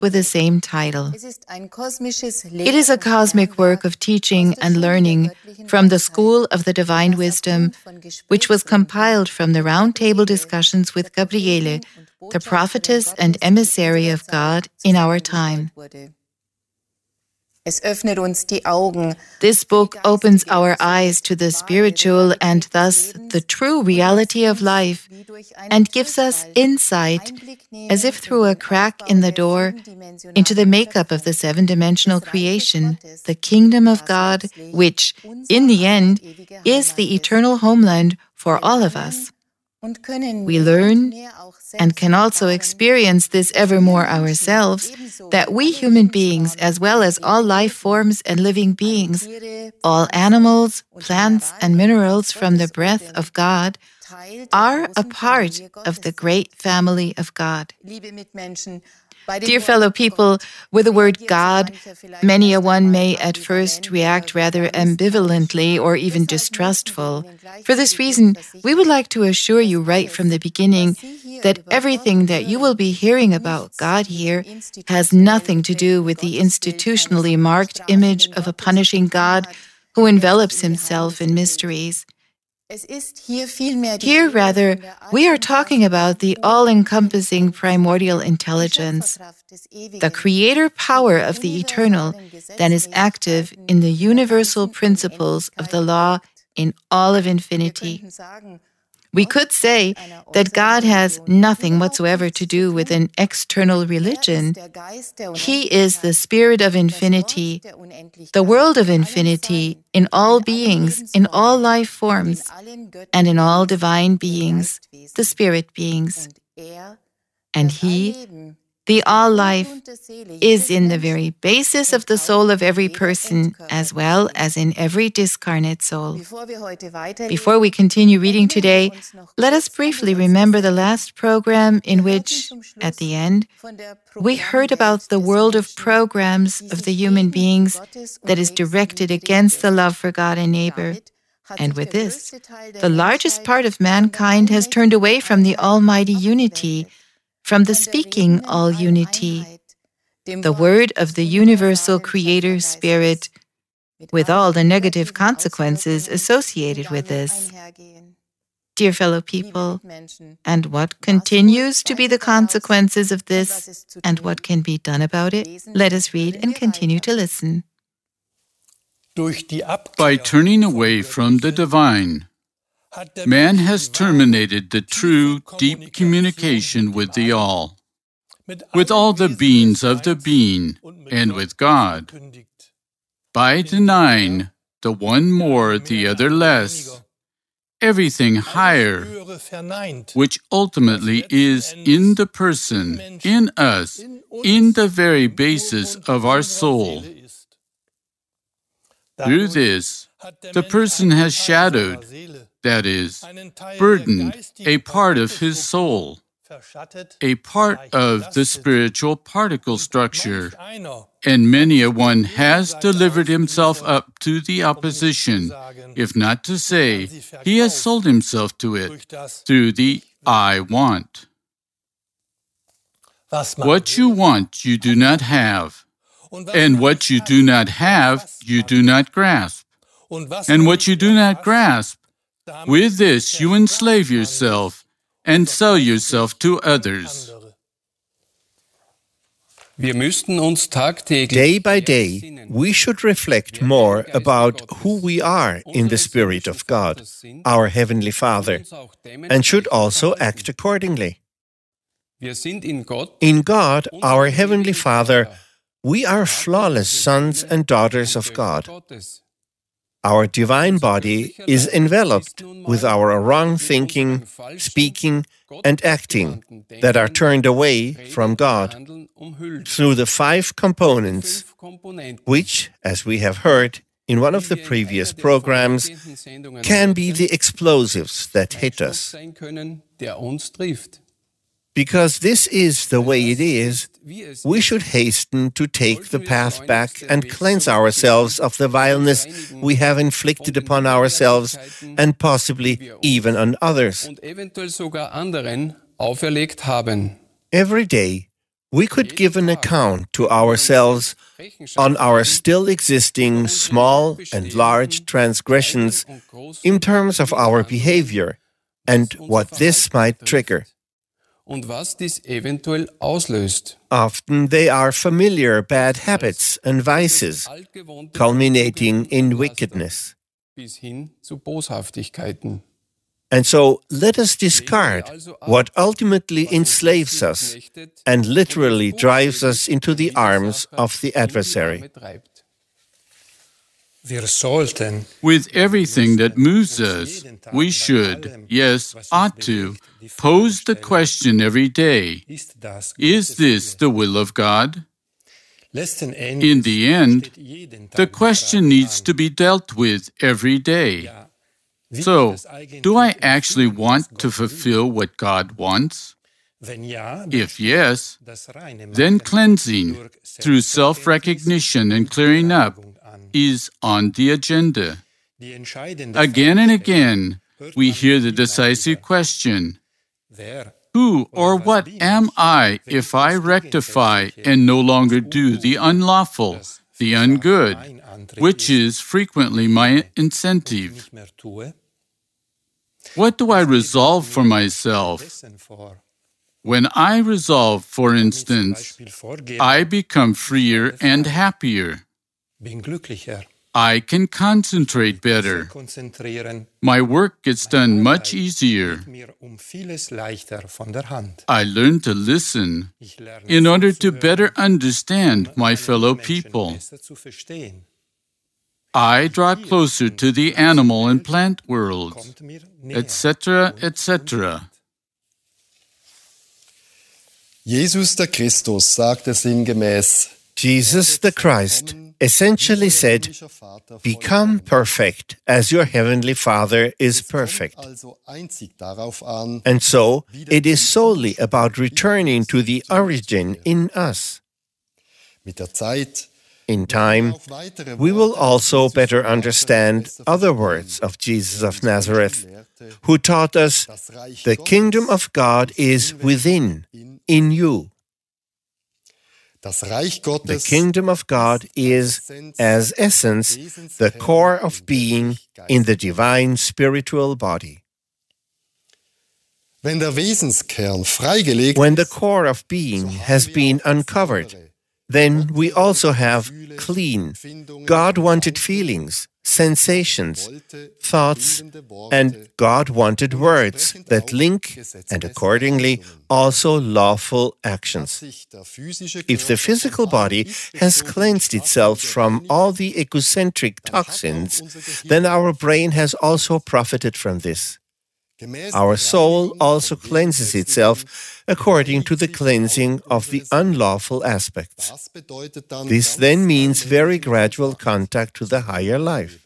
with the same title. It is a cosmic work of teaching and learning from the School of the Divine Wisdom, which was compiled from the round-table discussions with Gabriele, the prophetess and emissary of God in our time. This book opens our eyes to the spiritual and thus the true reality of life and gives us insight, as if through a crack in the door, into the makeup of the seven-dimensional creation, the kingdom of God, which, in the end, is the eternal homeland for all of us. We learn and can also experience this evermore ourselves, that we human beings, as well as all life forms and living beings, all animals, plants, and minerals from the breath of God, are a part of the great family of God. Dear fellow people, with the word God, many a one may at first react rather ambivalently or even distrustful. For this reason, we would like to assure you right from the beginning that everything that you will be hearing about God here has nothing to do with the institutionally marked image of a punishing God who envelops himself in mysteries. Here, rather, we are talking about the all-encompassing primordial intelligence, the creator power of the eternal that is active in the universal principles of the law in all of infinity. We could say that God has nothing whatsoever to do with an external religion. He is the spirit of infinity, the world of infinity, in all beings, in all life forms, and in all divine beings, the spirit beings. And He, the all-life, is in the very basis of the soul of every person, as well as in every discarnate soul. Before we continue reading today, let us briefly remember the last program in which, at the end, we heard about the world of programs of the human beings that is directed against the love for God and neighbor. And with this, the largest part of mankind has turned away from the almighty unity, from the speaking all-unity, the word of the universal Creator Spirit, with all the negative consequences associated with this. Dear fellow people, and what continues to be the consequences of this, and what can be done about it? Let us read and continue to listen. By turning away from the divine, man has terminated the true, deep communication with the All, with all the beings of the being, and with God. By denying the one more, the other less, everything higher, which ultimately is in the person, in us, in the very basis of our soul. Through this, the person has shadowed, that is, burdened, a part of his soul, a part of the spiritual particle structure, and many a one has delivered himself up to the opposition, if not to say, he has sold himself to it, through the I want. What you want, you do not have, and what you do not have, you do not grasp, and what you do not grasp, with this you enslave yourself and sell yourself to others. Day by day, we should reflect more about who we are in the Spirit of God, our Heavenly Father, and should also act accordingly. In God, our Heavenly Father, we are flawless sons and daughters of God. Our divine body is enveloped with our wrong thinking, speaking, and acting that are turned away from God through the 5 components, which, as we have heard in one of the previous programs, can be the explosives that hit us. Because this is the way it is, we should hasten to take the path back and cleanse ourselves of the vileness we have inflicted upon ourselves and possibly even on others. Every day, we could give an account to ourselves on our still existing small and large transgressions in terms of our behavior and what this might trigger. Und was dies eventuell auslöst. Often they are familiar bad habits and vices, culminating in wickedness. Bis hin zu Boshaftigkeiten. And so let us discard what ultimately enslaves us and literally drives us into the arms of the adversary. With everything that moves us, we should, yes, ought to, pose the question every day, is this the will of God? In the end, the question needs to be dealt with every day. So, do I actually want to fulfill what God wants? If yes, then cleansing through self-recognition and clearing up is on the agenda. Again and again, we hear the decisive question, who or what am I if I rectify and no longer do the unlawful, the ungood, which is frequently my incentive? What do I resolve for myself? When I resolve, for instance, I become freer and happier. I can concentrate better. My work gets done much easier. I learn to listen in order to better understand my fellow people. I draw closer to the animal and plant worlds, etc., etc. Jesus der Christus sagte sinngemäß, Jesus the Christ essentially said, "Become perfect as your heavenly Father is perfect." And so, it is solely about returning to the origin in us. In time, we will also better understand other words of Jesus of Nazareth, who taught us, "The kingdom of God is within, in you." The kingdom of God is, as essence, the core of being in the divine spiritual body. When the core of being has been uncovered, then we also have clean, God-wanted feelings, sensations, thoughts, and God-wanted words that link, and accordingly, also lawful actions. If the physical body has cleansed itself from all the egocentric toxins, then our brain has also profited from this. Our soul also cleanses itself according to the cleansing of the unlawful aspects. This then means very gradual contact to the higher life.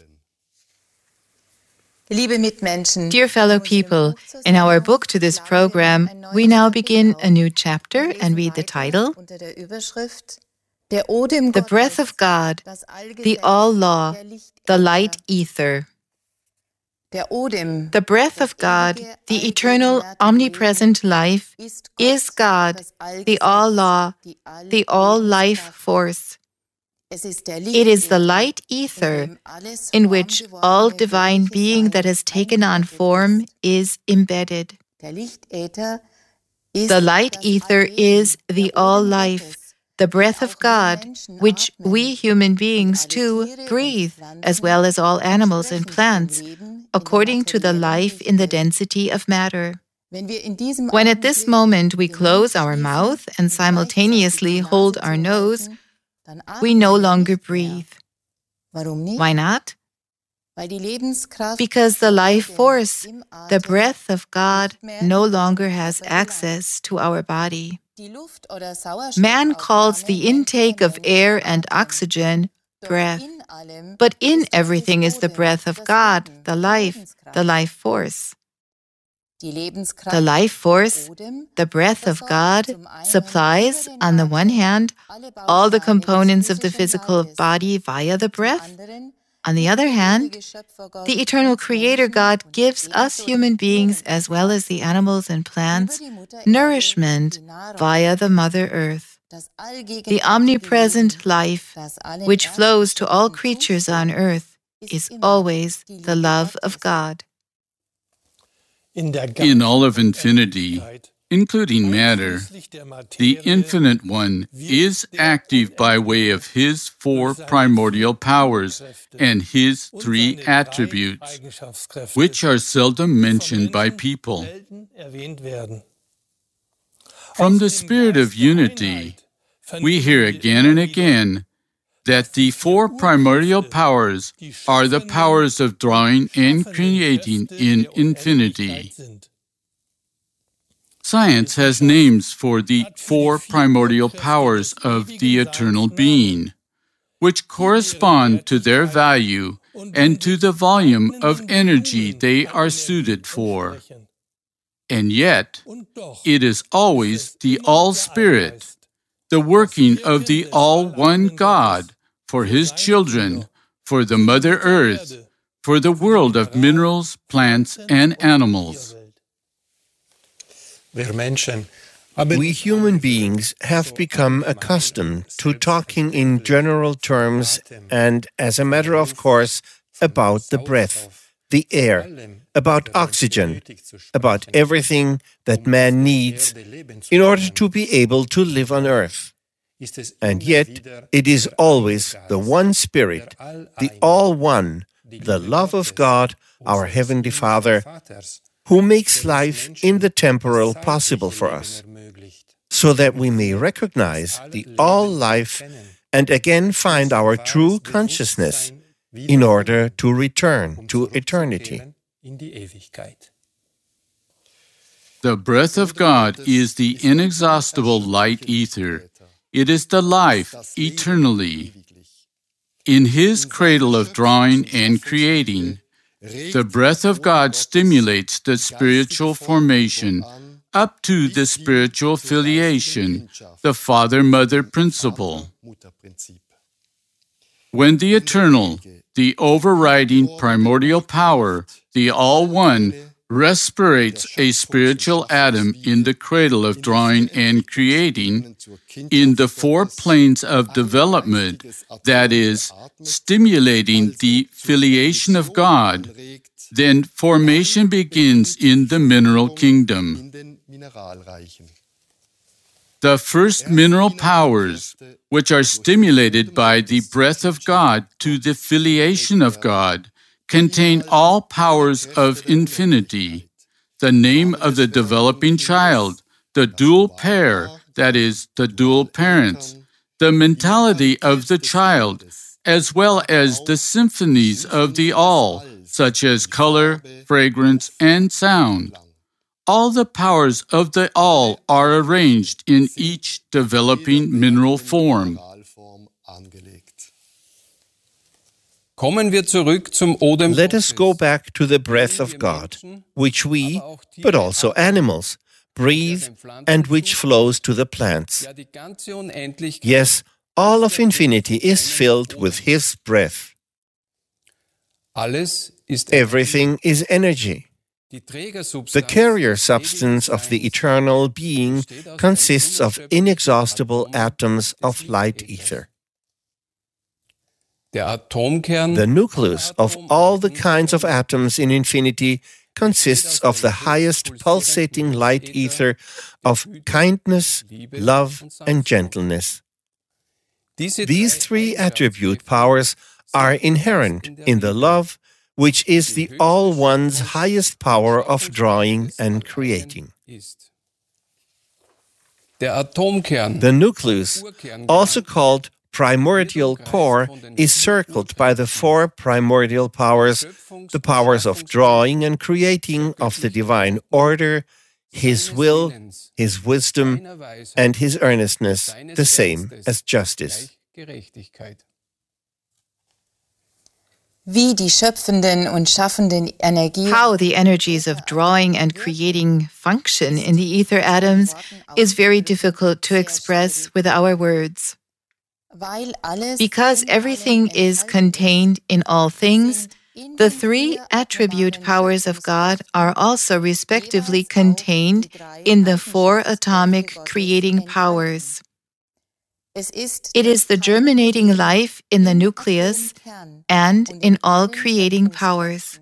Dear fellow people, in our book to this program, we now begin a new chapter and read the title, The Breath of God, the All-Law, the Light Ether. The breath of God, the eternal, omnipresent life, is God, the all-law, the all-life force. It is the light ether in which all divine being that has taken on form is embedded. The light ether is the all-life, the breath of God, which we human beings too breathe, as well as all animals and plants, according to the life in the density of matter. When at this moment we close our mouth and simultaneously hold our nose, we no longer breathe. Why not? Because the life force, the breath of God, no longer has access to our body. Man calls the intake of air and oxygen breath, but in everything is the breath of God, the life force. The life force, the breath of God, supplies, on the one hand, all the components of the physical body via the breath. On the other hand, the eternal Creator God gives us human beings, as well as the animals and plants, nourishment via the Mother Earth. The omnipresent life, which flows to all creatures on earth, is always the love of God. In all of infinity, including matter, the Infinite One is active by way of His four primordial powers and His three attributes, which are seldom mentioned by people. From the spirit of unity, we hear again and again that the four primordial powers are the powers of drawing and creating in infinity. Science has names for the four primordial powers of the eternal being, which correspond to their value and to the volume of energy they are suited for. And yet, it is always the All-Spirit, the working of the All-One God, for His children, for the Mother Earth, for the world of minerals, plants, and animals. We human beings have become accustomed to talking in general terms and, as a matter of course, about the breath, the air, about oxygen, about everything that man needs in order to be able to live on earth. And yet, it is always the one Spirit, the All-One, the love of God, our Heavenly Father, who makes life in the temporal possible for us, so that we may recognize the All-Life and again find our true consciousness in order to return to eternity. The breath of God is the inexhaustible light ether. It is the life eternally. In His cradle of drawing and creating, the breath of God stimulates the spiritual formation up to the spiritual filiation, the father-mother principle. When the eternal, the overriding primordial power, the All-One, respirates a spiritual atom in the cradle of drawing and creating, in the four planes of development, that is, stimulating the filiation of God, then formation begins in the mineral kingdom. The first mineral powers, which are stimulated by the breath of God to the filiation of God, contain all powers of infinity, the name of the developing child, the dual pair, that is, the dual parents, the mentality of the child, as well as the symphonies of the all, such as color, fragrance, and sound. All the powers of the all are arranged in each developing mineral form. Let us go back to the breath of God, which we, but also animals, breathe and which flows to the plants. Yes, all of infinity is filled with His breath. Everything is energy. The carrier substance of the eternal being consists of inexhaustible atoms of light ether. The nucleus of all the kinds of atoms in infinity consists of the highest pulsating light ether of kindness, love, and gentleness. These three attribute powers are inherent in the love, which is the All-One's highest power of drawing and creating. The nucleus, also called primordial core, is circled by the four primordial powers, the powers of drawing and creating of the divine order, His will, His wisdom, and His earnestness, the same as justice. How the energies of drawing and creating function in the ether atoms is very difficult to express with our words. Because everything is contained in all things, the three attribute powers of God are also respectively contained in the four atomic creating powers. It is the germinating life in the nucleus and in all creating powers.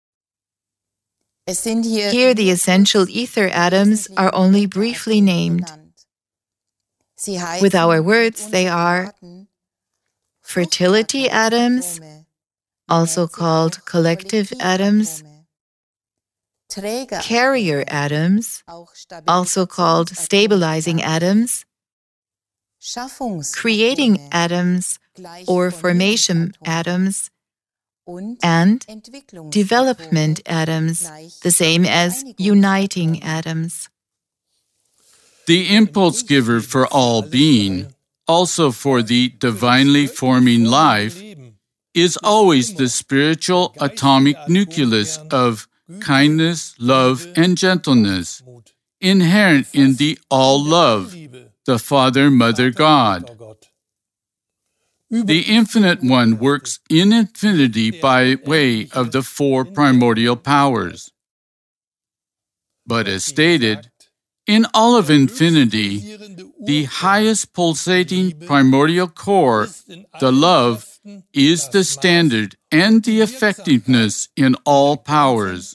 Here the essential ether atoms are only briefly named. With our words, they are fertility atoms, also called collective atoms, carrier atoms, also called stabilizing atoms, creating atoms or formation atoms, and development atoms, the same as uniting atoms. The impulse giver for all being, also for the divinely forming life, is always the spiritual atomic nucleus of kindness, love, and gentleness, inherent in the all-love, the Father, Mother, God. The Infinite One works in infinity by way of the four primordial powers. But as stated, in all of infinity, the highest pulsating primordial core, the love, is the standard and the effectiveness in all powers.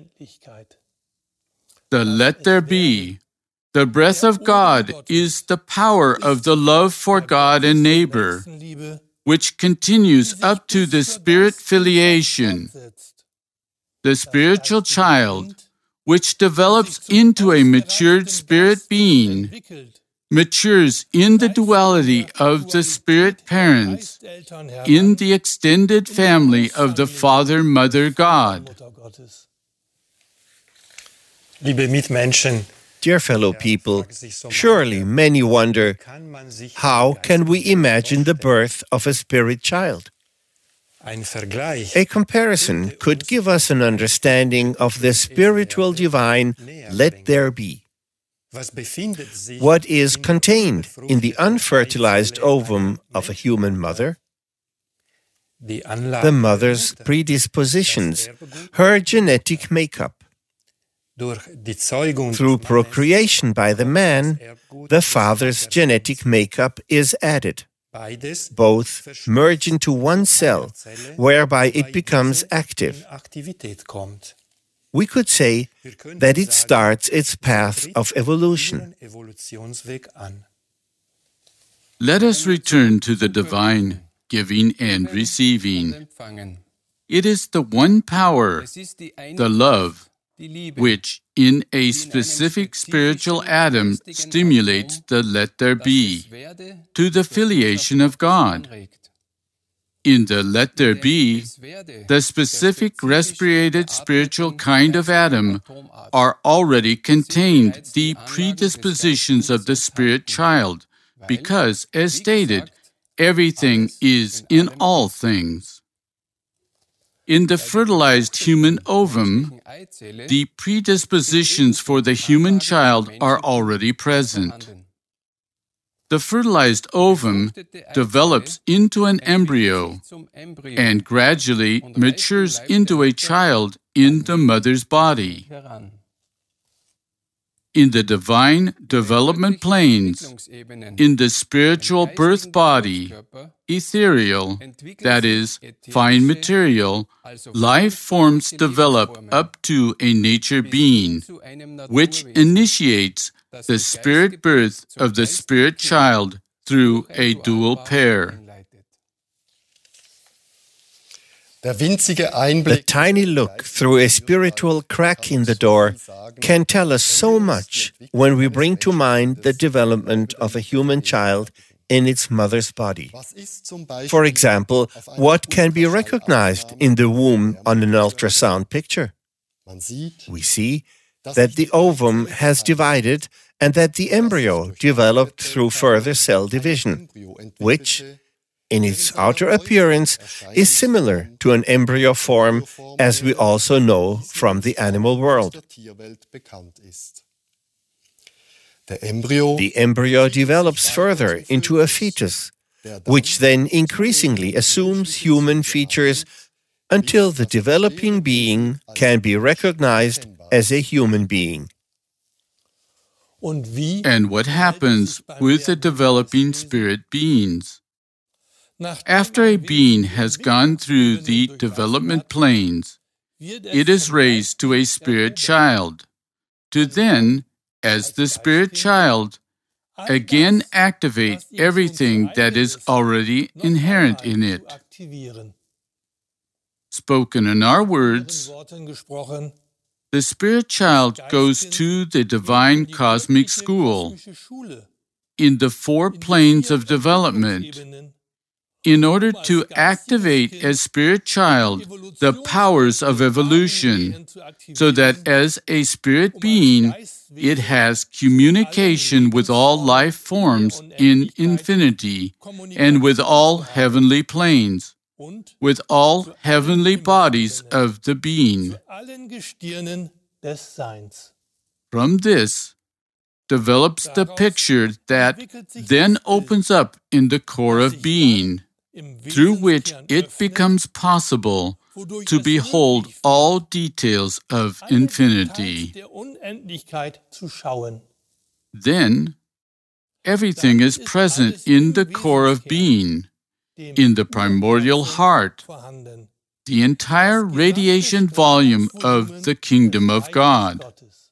The let there be, the breath of God, is the power of the love for God and neighbor, which continues up to the spirit filiation. The spiritual child, which develops into a matured spirit being, matures in the duality of the spirit parents, in the extended family of the Father, Mother, God. Dear fellow people, surely many wonder, how can we imagine the birth of a spirit child? A comparison could give us an understanding of the spiritual divine let there be. What is contained in the unfertilized ovum of a human mother? The mother's predispositions, her genetic makeup. Through procreation by the man, the father's genetic makeup is added. Both merge into one cell, whereby it becomes active. We could say that it starts its path of evolution. Let us return to the divine, giving and receiving. It is the one power, the love, which in a specific spiritual atom stimulates the let there be to the filiation of God. In the let there be, the specific respirated spiritual kind of atom are already contained the predispositions of the spirit child, because, as stated, everything is in all things. In the fertilized human ovum, the predispositions for the human child are already present. The fertilized ovum develops into an embryo and gradually matures into a child in the mother's body. In the divine development planes, in the spiritual birth body, ethereal, that is, fine material, life forms develop up to a nature being, which initiates the spirit birth of the spirit child through a dual pair. The tiny look through a spiritual crack in the door can tell us so much when we bring to mind the development of a human child in its mother's body. For example, what can be recognized in the womb on an ultrasound picture? We see that the ovum has divided and that the embryo developed through further cell division, which, in its outer appearance, is similar to an embryo form, as we also know from the animal world. The embryo develops further into a fetus, which then increasingly assumes human features until the developing being can be recognized as a human being. and what happens with the developing spirit beings. After a being has gone through the development planes, it is raised to a spirit child, to then, as the spirit child, again activate everything that is already inherent in it. Spoken in our words, the spirit child goes to the divine cosmic school in the 4 planes of development in order to activate as spirit child the powers of evolution, so that as a spirit being, it has communication with all life forms in infinity and with all heavenly planes, with all heavenly bodies of the being. From this develops the picture that then opens up in the core of being, through which it becomes possible to behold all details of infinity. Then, everything is present in the core of being, in the primordial heart, the entire radiation volume of the kingdom of God.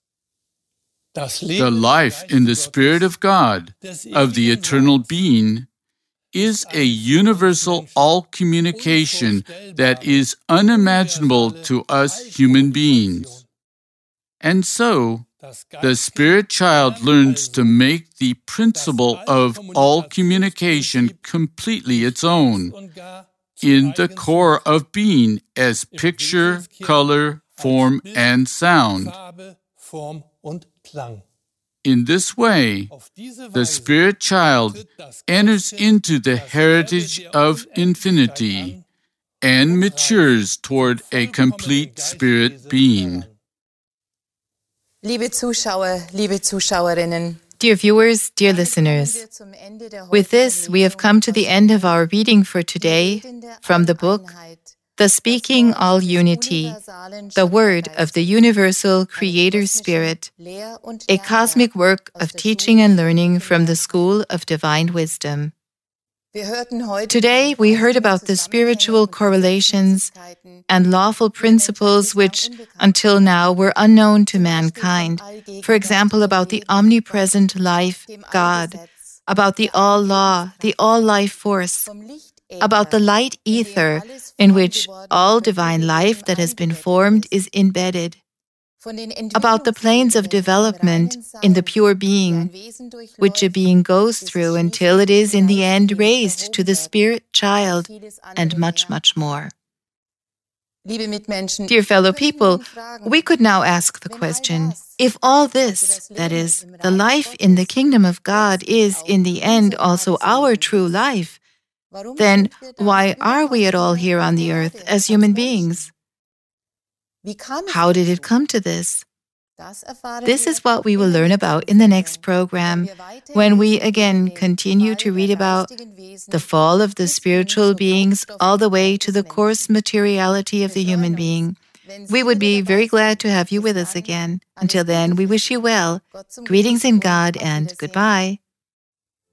The life in the Spirit of God, of the eternal being, is a universal all-communication that is unimaginable to us human beings. And so, the spirit child learns to make the principle of all communication completely its own, in the core of being as picture, color, form, and sound. In this way, the spirit child enters into the heritage of infinity and matures toward a complete spirit being. Liebe Zuschauer, liebe Zuschauerinnen, Dear viewers, dear listeners, with this we have come to the end of our reading for today from the book The Speaking All Unity, the Word of the Universal Creator Spirit, a cosmic work of teaching and learning from the School of Divine Wisdom. Today we heard about the spiritual correlations and lawful principles which until now were unknown to mankind. For example, about the omnipresent life, God, about the all-law, the all-life force, about the light ether in which all divine life that has been formed is embedded, about the planes of development in the pure being, which a being goes through until it is in the end raised to the spirit child, and much, much more. Dear fellow people, we could now ask the question, if all this, that is, the life in the kingdom of God, is in the end also our true life, then why are we at all here on the earth as human beings? How did it come to this? This is what we will learn about in the next program, when we again continue to read about the fall of the spiritual beings all the way to the coarse materiality of the human being. We would be very glad to have you with us again. Until then, we wish you well. Greetings in God and goodbye.